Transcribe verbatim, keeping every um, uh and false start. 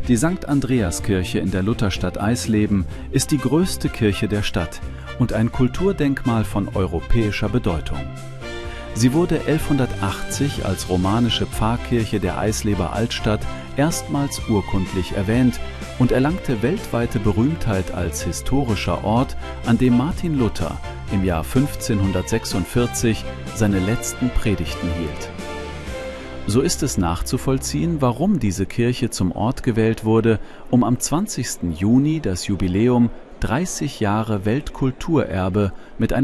Die Sankt Andreaskirche in der Lutherstadt Eisleben ist die größte Kirche der Stadt und ein Kulturdenkmal von europäischer Bedeutung. Sie wurde elfhundertachtzig als romanische Pfarrkirche der Eisleber Altstadt erstmals urkundlich erwähnt und erlangte weltweite Berühmtheit als historischer Ort, an dem Martin Luther im Jahr fünfzehnhundertsechsundvierzig seine letzten Predigten hielt. So ist es nachzuvollziehen, warum diese Kirche zum Ort gewählt wurde, um am zwanzigsten Juni das Jubiläum dreißig Jahre Weltkulturerbe mit